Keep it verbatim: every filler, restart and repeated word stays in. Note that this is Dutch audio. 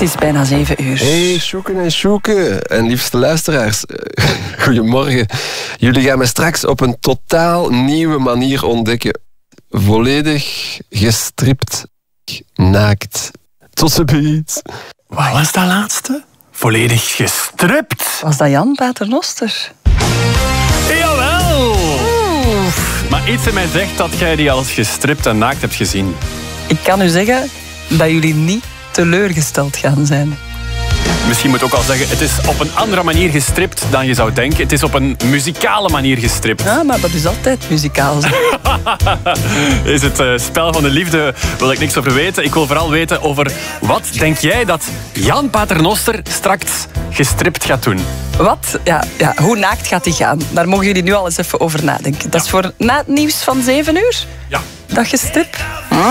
is bijna zeven uur. Hey, Sjoeken en Sjoeke en liefste luisteraars. Goedemorgen. Jullie gaan mij straks op een totaal nieuwe manier ontdekken. Volledig gestript, naakt. Tot ziens. Wat was dat laatste? Volledig gestript. Was dat Jan Paternoster? Jawel! Oef. Maar iets in mij zegt dat jij die alles gestript en naakt hebt gezien. Ik kan u zeggen dat jullie niet teleurgesteld gaan zijn. Misschien moet ik ook al zeggen, het is op een andere manier gestript dan je zou denken. Het is op een muzikale manier gestript. Ja, maar dat is altijd muzikaal. Is het uh, spel van de liefde, wil ik niks over weten. Ik wil vooral weten over wat denk jij dat Jan Paternoster straks gestript gaat doen? Wat? Ja, ja, hoe naakt gaat hij gaan? Daar mogen jullie nu al eens even over nadenken. Dat is voor na het nieuws van zeven uur? Ja. Dat gestrip.